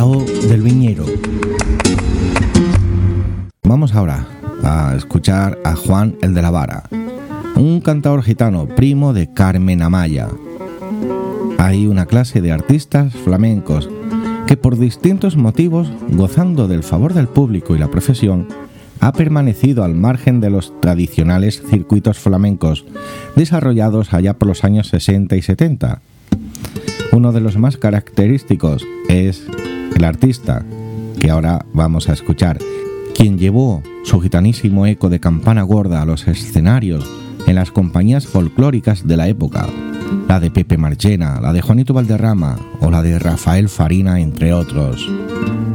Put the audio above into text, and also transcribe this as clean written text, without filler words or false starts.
del Viñero. Vamos ahora a escuchar a Juan el de la Vara, un cantador gitano, primo de Carmen Amaya. Hay una clase de artistas flamencos que por distintos motivos, gozando del favor del público y la profesión, ha permanecido al margen de los tradicionales circuitos flamencos desarrollados allá por los años 60 y 70. Uno de los más característicos es el artista que ahora vamos a escuchar, quien llevó su gitanísimo eco de campana gorda a los escenarios en las compañías folclóricas de la época, la de Pepe Marchena, la de Juanito Valderrama o la de Rafael Farina, entre otros.